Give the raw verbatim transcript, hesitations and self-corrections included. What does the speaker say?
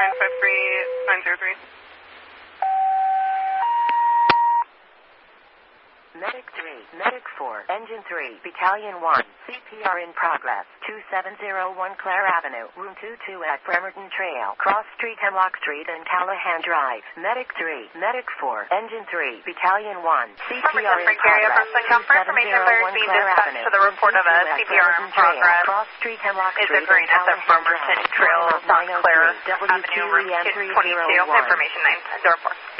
nine five three nine zero three. Medic three, Medic four, Engine three, Battalion one, C P R in progress, two seven zero one Clare Avenue, Room two two at Bremerton Trail, Cross Street, Hemlock Street, and Callahan Drive. Medic three, Medic four, Engine three, Battalion one, C P R in progress, two seven zero one Clare Avenue, to the report of a C P R in progress. Cross Street, Hemlock Is Street, occurring and at the Callahan Bremerton Drive. Trail, South Clare W Avenue, Room Q E N two twenty-two, information nine zero four.